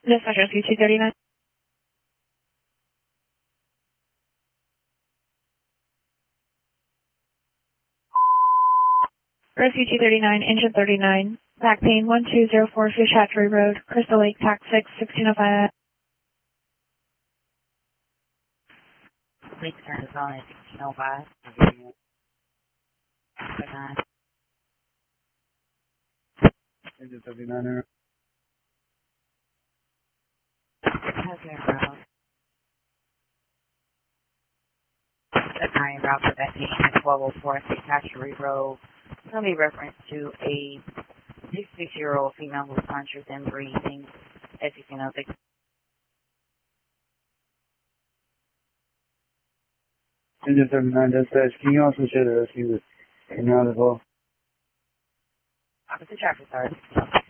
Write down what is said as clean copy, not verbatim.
Dispatch Rescue 239. Rescue 239, engine 39, back pain 1204 Fish Hatchery Road, Crystal Lake, TAC 6, 1605. Please turn the zone at 1605. I'll give you a 9. Engine 39. Okay, bro. That's 9 route for that team at 1204 Fish Hatchery Road. It's going to be reference to a 66-year-old female who was conscious and breathing at 1606. Engine 39 dispatch. Can you also share the rescue with Canal as well? Opposite traffic, sir.